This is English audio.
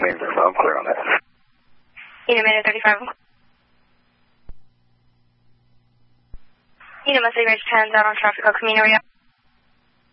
Queens, I'm clear on that. Unit minute 35. Unit must be reached 10 out on traffic, Camino, yeah.